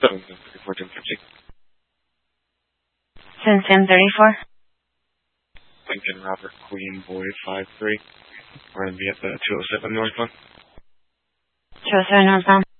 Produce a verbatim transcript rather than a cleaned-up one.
seven seven thirty-four, Jim fifty. seven seven thirty-four. Lincoln Robert Queen Boy five three. We're going to be at the two oh seven northbound. two oh seven northbound.